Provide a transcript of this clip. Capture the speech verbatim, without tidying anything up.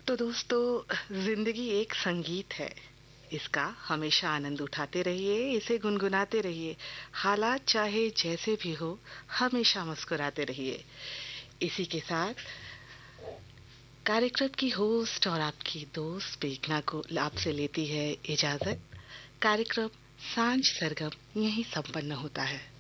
तो दोस्तों, जिंदगी एक संगीत है। इसका हमेशा आनंद उठाते रहिए, इसे गुनगुनाते रहिए। हालात चाहे जैसे भी हो, हमेशा मुस्कुराते रहिए। इसी के साथ कार्यक्रम की होस्ट और आपकी दोस्त मेघना को आपसे लेती है इजाजत। कार्यक्रम सांझ सरगम यहीं संपन्न होता है।